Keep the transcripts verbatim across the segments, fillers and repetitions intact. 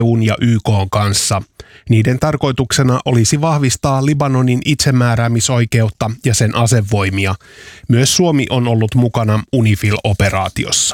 E U:n ja Y K:n kanssa. Niiden tarkoituksena olisi vahvistaa Libanonin itsemääräämisoikeutta ja sen asevoimia. Myös Suomi on ollut mukana UNIFIL-operaatiossa.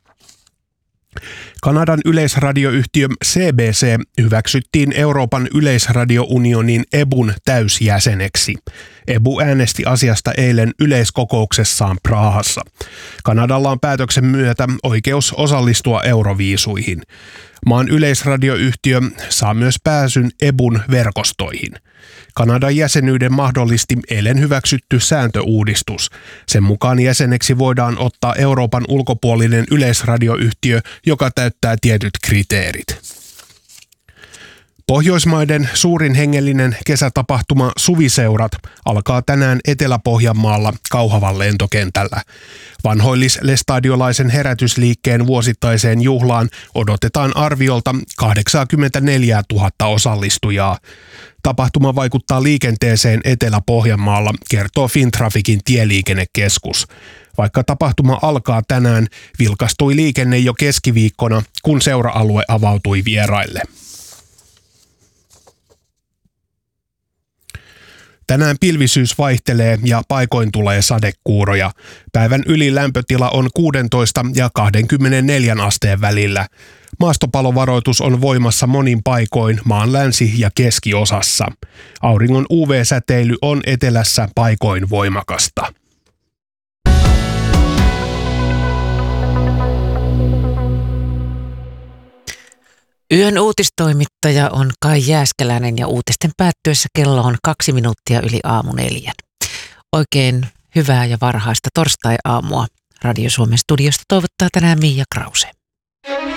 Kanadan yleisradioyhtiö C B C hyväksyttiin Euroopan yleisradiounionin E B U:n täysjäseneksi. E B U äänesti asiasta eilen yleiskokouksessaan Prahassa. Kanadalla on päätöksen myötä oikeus osallistua euroviisuihin. Maan yleisradioyhtiö saa myös pääsyn E B U:n verkostoihin. Kanadan jäsenyyden mahdollisti eilen hyväksytty sääntöuudistus. Sen mukaan jäseneksi voidaan ottaa Euroopan ulkopuolinen yleisradioyhtiö, joka täyttää tietyt kriteerit. Pohjoismaiden suurin hengellinen kesätapahtuma Suviseurat alkaa tänään Etelä-Pohjanmaalla Kauhavan lentokentällä. Vanhoillis-lestadiolaisen herätysliikkeen vuosittaiseen juhlaan odotetaan arviolta kahdeksankymmentäneljätuhatta osallistujaa. Tapahtuma vaikuttaa liikenteeseen Etelä-Pohjanmaalla, kertoo Fintraficin tieliikennekeskus. Vaikka tapahtuma alkaa tänään, vilkastui liikenne jo keskiviikkona, kun seura-alue avautui vieraille. Tänään pilvisyys vaihtelee ja paikoin tulee sadekuuroja. Päivän ylilämpötila on kuusitoista ja kaksikymmentäneljä asteen välillä. Maastopalovaroitus on voimassa monin paikoin maan länsi- ja keskiosassa. Auringon U V-säteily on etelässä paikoin voimakasta. Yön uutistoimittaja on Kai Jääskeläinen ja uutisten päättyessä kello on kaksi minuuttia yli aamu neljän. Oikein hyvää ja varhaista torstai-aamua. Radio Suomen studiosta toivottaa tänään Miia Krause.